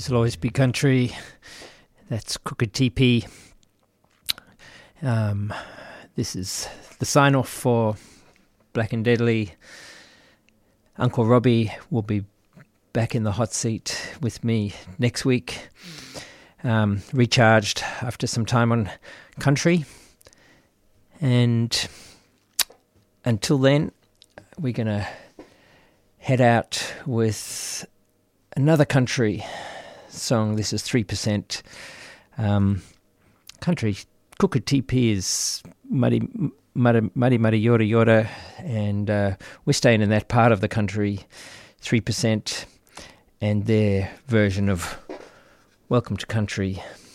This will always be country. That's Crooked TP. This is the sign-off for Black and Deadly. Uncle Robbie will be back in the hot seat with me next week, recharged after some time on country. And until then, we're going to head out with another country song. This is 3%. Country. Crooked TP is Muddy Yoda Yoda, and we're staying in that part of the country, 3%, and their version of Welcome to Country.